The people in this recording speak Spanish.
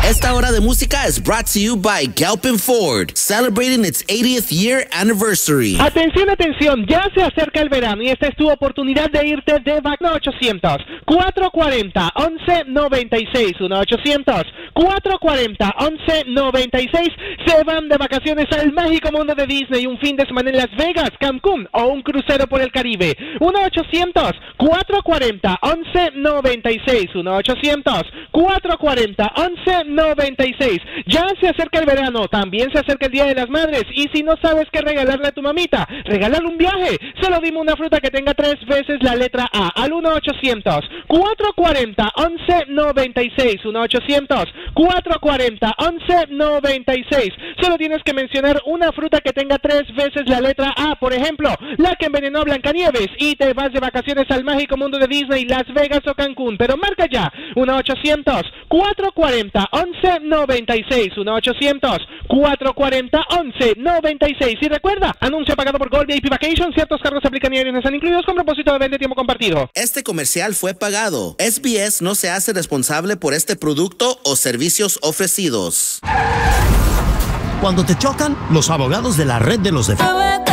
Esta hora de música is brought to you by Galpin Ford, celebrating its 80th year anniversary. Atención, atención, ya se acerca el verano y esta es tu oportunidad de irte de vacaciones. 1-800-440-1196, 1-800-440-1196. Se van de vacaciones al mágico mundo de Disney, un fin de semana en Las Vegas, Cancún o un crucero por el Caribe. 1-800-440-1196, 1-800-440-1196. Ya se acerca el verano, también se acerca el Día de las Madres y si no sabes qué regalarle a tu mamita, regálale un viaje. Solo dime una fruta que tenga 3 veces la letra A al 1-800-440-1196, 1-800-440-1196. Solo tienes que mencionar una fruta que tenga 3 veces la letra A, por ejemplo, la que envenenó a Blancanieves, y te vas de vacaciones al mágico mundo de Disney, Las Vegas o Cancún. Pero marca ya, 1-800-440-1196, 1-800-440-1196. Y recuerda, anuncio pagado por Gold VIP Vacation, ciertos cargos aplican y aviones están incluidos con propósito de venta y tiempo compartido. Este comercial fue pagado. SBS no se hace responsable por este producto o servicios ofrecidos. Cuando te chocan, los abogados de la Red de los Defensores